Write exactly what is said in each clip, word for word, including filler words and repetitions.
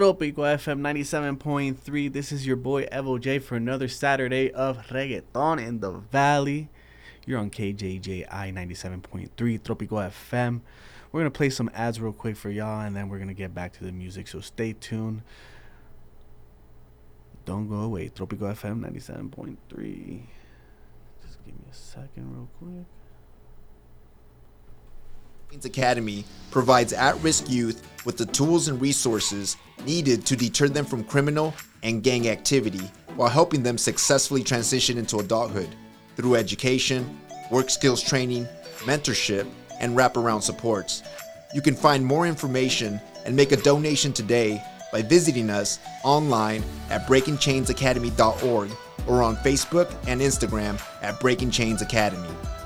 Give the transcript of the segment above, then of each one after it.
Tropico F M ninety-seven point three. This is your boy Evo J for another Saturday of Reggaeton in the Valley. You're on K J J I ninety-seven point three Tropico F M. We're going to play some ads real quick for y'all, and then we're going to get back to the music, so stay tuned. Don't go away. Tropico F M ninety-seven point three. Just give me a second real quick. Academy provides at-risk youth with the tools and resources needed to deter them from criminal and gang activity while helping them successfully transition into adulthood through education, work skills training, mentorship, and wraparound supports. You can find more information and make a donation today by visiting us online at breaking chains academy dot org or on Facebook and Instagram at Breaking Chains Academy.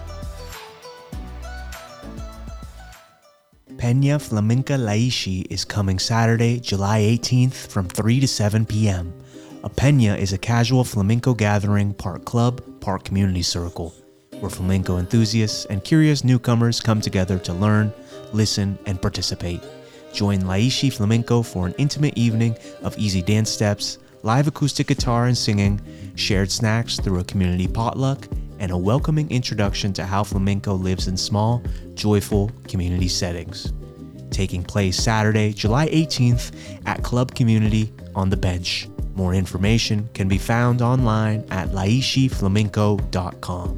Peña Flamenca Laishi is coming Saturday, July eighteenth from three to seven p.m. A peña is a casual flamenco gathering, part club, part community circle, where flamenco enthusiasts and curious newcomers come together to learn, listen, and participate. Join Laishi Flamenco for an intimate evening of easy dance steps, live acoustic guitar and singing, shared snacks through a community potluck, and a welcoming introduction to how flamenco lives in small, joyful community settings. Taking place Saturday, July eighteenth at Club Community on the Bench. More information can be found online at laishi flamenco dot com.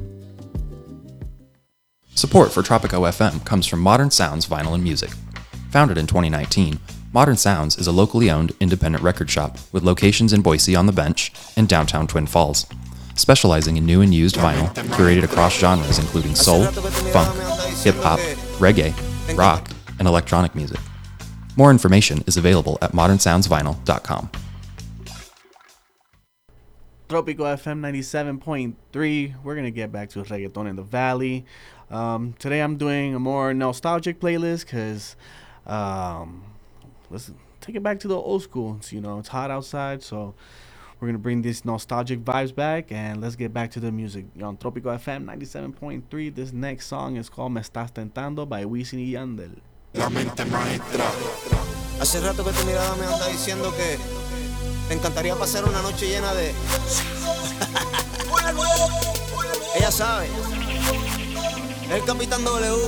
Support for Tropico F M comes from Modern Sounds Vinyl and Music. Founded in twenty nineteen, Modern Sounds is a locally owned independent record shop with locations in Boise on the Bench and downtown Twin Falls. Specializing in new and used vinyl, curated across genres including soul, funk, hip-hop, reggae, rock, and electronic music. More information is available at modern sounds vinyl dot com. Tropico F M ninety-seven point three. We're going to get back to Reggaeton in the Valley. Um, today I'm doing a more nostalgic playlist because, um, let's take it back to the old school. It's, you know, it's hot outside, so we're going to bring these nostalgic vibes back, and let's get back to the music. You're on Tropico F M ninety-seven point three. This next song is called Me Estás Tentando by Wisin y Yandel. La mente maestra. Hace rato que tu mirada me anda diciendo que te encantaría pasar una noche llena de... Ella sabe. El Capitán W.